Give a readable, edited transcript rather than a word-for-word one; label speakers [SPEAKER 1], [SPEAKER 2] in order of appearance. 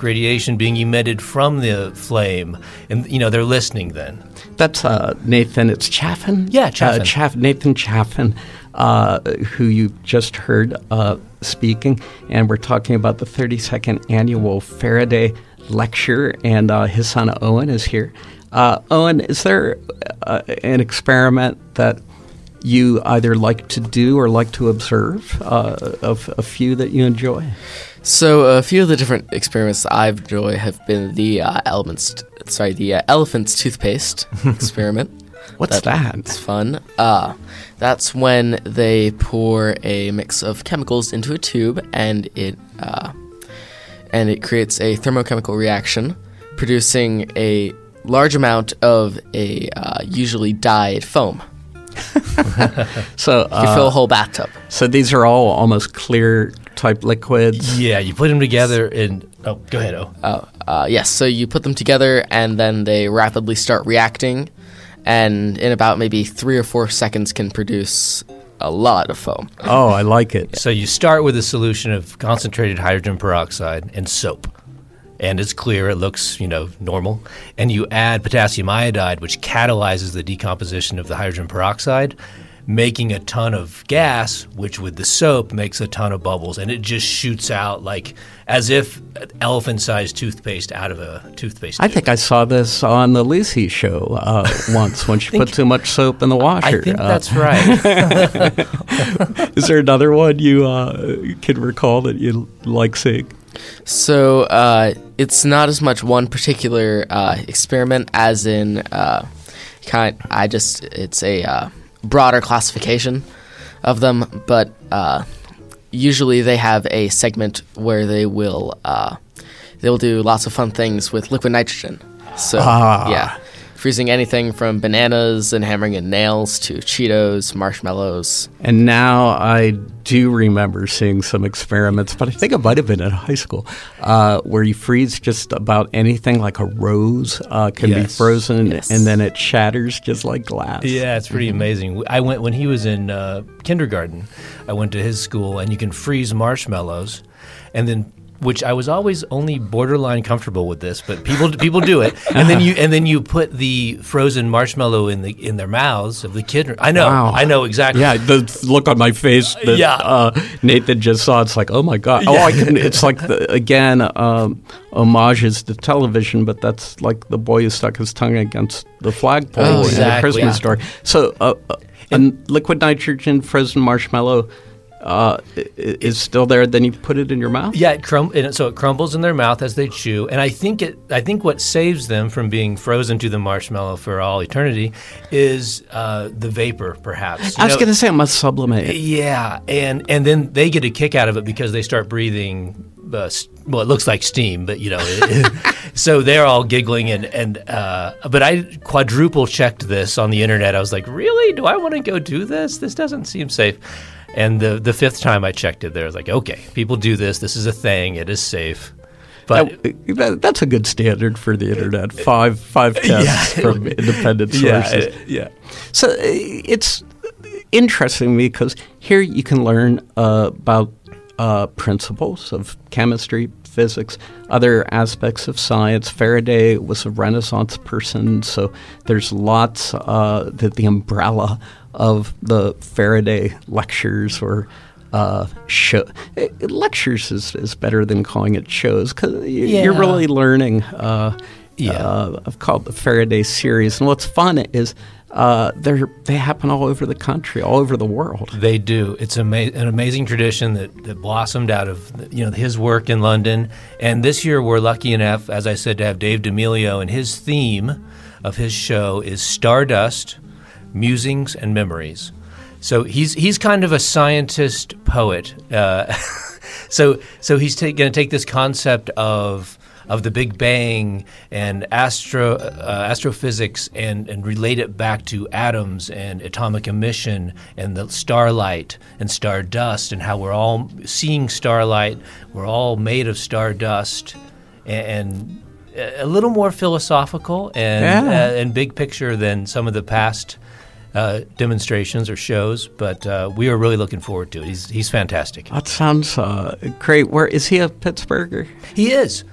[SPEAKER 1] atomic radiation being emitted from the flame, and they're listening then.
[SPEAKER 2] That's Nathan. It's Chaffin.
[SPEAKER 1] Yeah, Chaffin.
[SPEAKER 2] Nathan Chaffin, who you just heard speaking, and we're talking about the 32nd annual Faraday lecture, and his son Owen is here. Owen, is there an experiment that you either like to do or like to observe, of a few that you enjoy?
[SPEAKER 3] So a few of the different experiments I enjoy have been the elephant's toothpaste experiment.
[SPEAKER 2] What's that?
[SPEAKER 3] It's fun. That's when they pour a mix of chemicals into a tube, and it creates a thermochemical reaction, producing a large amount of a usually dyed foam.
[SPEAKER 2] So
[SPEAKER 3] you can fill a whole bathtub.
[SPEAKER 2] So these are all almost clear type liquids.
[SPEAKER 1] Yeah, you put them together and go ahead.
[SPEAKER 3] Yes. So you put them together, and then they rapidly start reacting, and in about maybe 3 or 4 seconds can produce a lot of foam.
[SPEAKER 2] Oh, I like it.
[SPEAKER 1] So you start with a solution of concentrated hydrogen peroxide and soap. And it's clear, it looks, normal. And you add potassium iodide, which catalyzes the decomposition of the hydrogen peroxide, making a ton of gas, which with the soap makes a ton of bubbles. And it just shoots out like as if elephant-sized toothpaste out of a toothpaste tube.
[SPEAKER 2] I think I saw this on the Lucy show once when she put too much soap in the washer.
[SPEAKER 1] I think that's right.
[SPEAKER 2] Is there another one you can recall that you like seeing?
[SPEAKER 3] So it's not as much one particular experiment as in it's a broader classification of them, but usually they have a segment where they will do lots of fun things with liquid nitrogen. So yeah, freezing anything from bananas and hammering in nails to Cheetos, marshmallows.
[SPEAKER 2] And now I do remember seeing some experiments, but I think it might have been in high school, where you freeze just about anything, like a rose can be frozen, and then it shatters just like glass.
[SPEAKER 1] Yeah, it's pretty amazing. I went when he was in kindergarten. I went to his school, and you can freeze marshmallows, and then. Which I was always only borderline comfortable with this, but people do it, and then you put the frozen marshmallow in their mouths of the kid. I know exactly.
[SPEAKER 2] Yeah, the look on my face that Nathan just saw. It's like, oh my god! Oh, it's like homages to television, but that's like the boy who stuck his tongue against the flagpole in the Christmas story. So, and liquid nitrogen, frozen marshmallow. Is still there. Then you put it in your mouth.
[SPEAKER 1] Yeah, so it crumbles in their mouth as they chew. And I think what saves them from being frozen to the marshmallow for all eternity is the vapor, perhaps.
[SPEAKER 2] I was going to say it must sublimate.
[SPEAKER 1] Yeah, and then they get a kick out of it because they start breathing. It looks like steam, but so they're all giggling but I quadruple checked this on the internet. I was like, really? Do I want to go do this? This doesn't seem safe. And the fifth time I checked it, there was like, okay, people do this. This is a thing. It is safe. But
[SPEAKER 2] that's a good standard for the internet. Five tests from independent sources.
[SPEAKER 1] Yeah.
[SPEAKER 2] So it's interesting to me because here you can learn about principles of chemistry, physics, other aspects of science. Faraday was a Renaissance person, so there's lots that the umbrella of the Faraday lectures or show. Lectures is better than calling it shows because you're really learning. I've called the Faraday series, and what's fun is they happen all over the country, all over the world.
[SPEAKER 1] They do. It's an amazing tradition that blossomed out of his work in London. And this year we're lucky enough, as I said, to have Dave D'Amelio, and his theme of his show is Stardust, Musings and Memories. So he's kind of a scientist poet. So he's going to take this concept of the Big Bang and astrophysics and relate it back to atoms and atomic emission and the starlight and stardust and how we're all seeing starlight. We're all made of stardust and a little more philosophical and big picture than some of the past demonstrations or shows, but we are really looking forward to it. He's fantastic.
[SPEAKER 2] That sounds great. Where is he? A Pittsburgher?
[SPEAKER 1] He is.